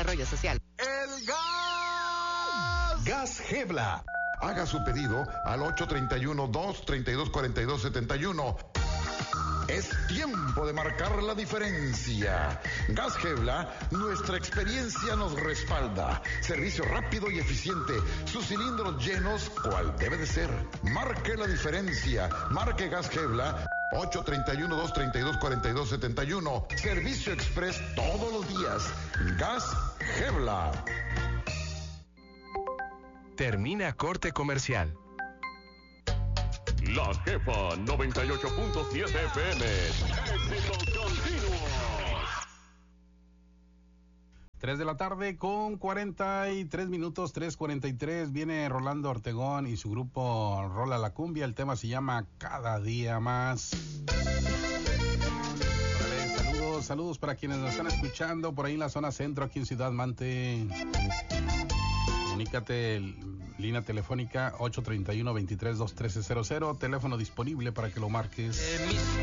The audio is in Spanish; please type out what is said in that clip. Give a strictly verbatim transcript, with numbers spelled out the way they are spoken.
Desarrollo Social. ¡El gas! Gas Gebla. Haga su pedido al ocho treinta y uno, dos treinta y dos, cuarenta y dos setenta y uno. Es tiempo de marcar la diferencia. Gas Gebla, nuestra experiencia nos respalda. Servicio rápido y eficiente. Sus cilindros llenos, cual debe de ser. Marque la diferencia. Marque Gas Gebla. ocho treinta y uno, dos treinta y dos, cuarenta y dos setenta y uno. Servicio express todos los días. Gas Gebla. Termina corte comercial. La Jefa noventa y ocho punto siete F M. Éxitos continuos. tres de la tarde con cuarenta y tres minutos, tres cuarenta y tres. Viene Rolando Ortegón y su grupo Rola la Cumbia. El tema se llama Cada Día Más. Vale, saludos, saludos para quienes nos están escuchando por ahí en la zona centro, aquí en Ciudad Mante. Comunícate, línea telefónica ocho treinta y uno, veintitrés, dos trece cero cero, teléfono disponible para que lo marques.